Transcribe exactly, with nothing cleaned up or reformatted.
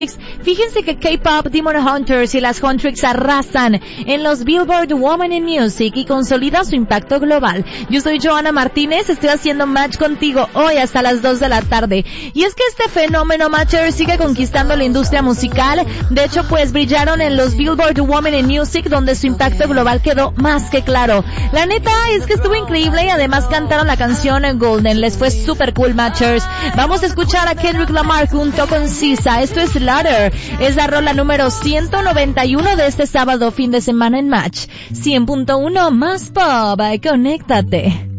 Fíjense que K-Pop, Demon Hunters y las Huntrix arrasan en los Billboard Women in Music y consolida su impacto global. Yo soy Joana Martínez, estoy haciendo match contigo hoy hasta las dos de la tarde. Y es que este fenómeno matcher sigue conquistando la industria musical. De hecho, pues brillaron en los Billboard Women in Music, donde su impacto global quedó más que claro. La neta es que estuvo increíble y además cantaron la canción Golden. Les fue super cool, matchers. Vamos a escuchar a Kendrick Lamar junto con Sisa. Esto es es la rola número ciento noventa y uno de este sábado fin de semana en Match. cien punto uno más pop, conéctate.